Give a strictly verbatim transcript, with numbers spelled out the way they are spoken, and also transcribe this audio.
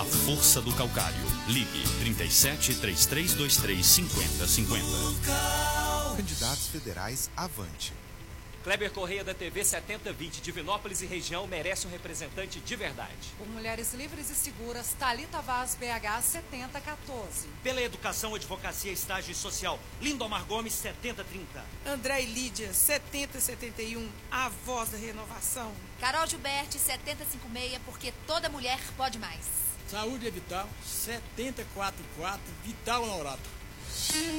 força do calcário. Ligue trinta e sete, três três dois três, cinquenta cinquenta. Candidatos federais Avante. Kleber Correia da T V setenta vinte, Divinópolis e região merece um representante de verdade. Por Mulheres Livres e Seguras, Thalita Vaz, B H setenta quatorze. Pela Educação, Advocacia, Estágio Social, Lindomar Gomes, setenta trinta. André e Lídia, setenta setenta e um, a voz da renovação. Carol Gilberti, setenta cinquenta e seis, porque toda mulher pode mais. Saúde é Vital, setenta e quatro quatro, Vital Honorato.